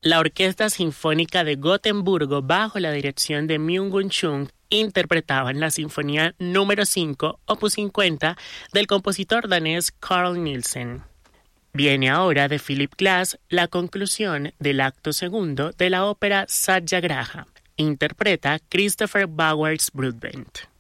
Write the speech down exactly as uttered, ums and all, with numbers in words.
La Orquesta Sinfónica de Gotemburgo, bajo la dirección de Myung-Whun Chung, interpretaban la Sinfonía número cinco, opus cincuenta, del compositor danés Carl Nielsen. Viene ahora de Philip Glass la conclusión del acto segundo de la ópera Satyagraha. Interpreta Christopher Bowers Broadbent.